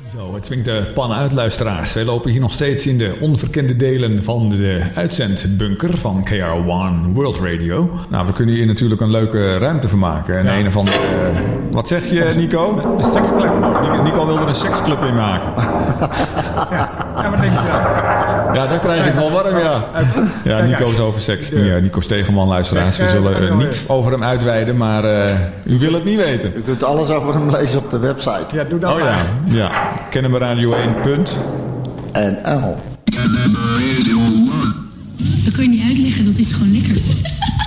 Zo, het swingt de pannen uit, luisteraars. Wij lopen hier nog steeds in de onverkende delen van de uitzendbunker van KRO1 World Radio. Nou, we kunnen hier natuurlijk een leuke ruimte van maken. En een of andere... wat zeg je, Nico? Een seksclub. Nico wil er een seksclub in maken. Ja, wat denk je dan? Ja, dat krijg ik wel warm, ja. Ja, Nico is over seks. Nico Stegeman, luisteraars. We zullen niet over hem uitweiden, maar u wil het niet weten. U kunt alles over hem lezen op de website. Ja, doe dat Oh maar. ja. KennemerRadio1.nl. Dat kun je niet uitleggen, dat is gewoon lekker.